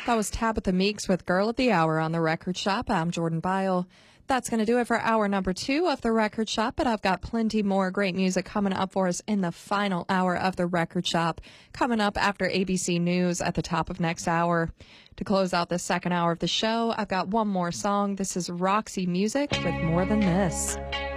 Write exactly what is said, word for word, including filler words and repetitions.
That was Tabitha Meeks with Girl of the Hour on The Record Shop. I'm Jordan Byle. That's going to do it for hour number two of The Record Shop, but I've got plenty more great music coming up for us in the final hour of The Record Shop, coming up after A B C News at the top of next hour. To close out the second hour of the show, I've got one more song. This is Roxy Music with More Than This.